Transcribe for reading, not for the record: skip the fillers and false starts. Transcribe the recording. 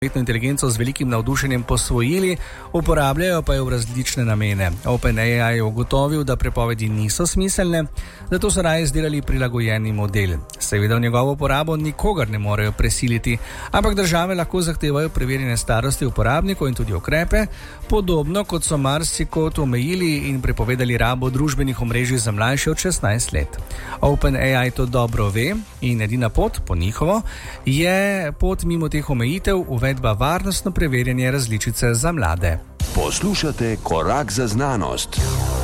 umetno inteligenco z velikim navdušenjem posvojili, uporabljajo pa jo v različne namene. OpenAI je ugotovil, da prepovedi niso smiselne, zato so raje izdelali prilagojeni model. Seveda v njegovo uporabo nikogar ne morejo presiliti, ampak države lahko zahtevajo preverjene starosti uporabnikov in tudi ukrepe, podobno kot so marsikot omejili in prepovedali rabo družbenih omrežij za mlajše od 16 let. OpenAI to dobro ve in edina pot, po njihovo, je pot mimo teh omejitev uvedba varnostno preverjanje različice za mlade. Poslušate Korak za znanost.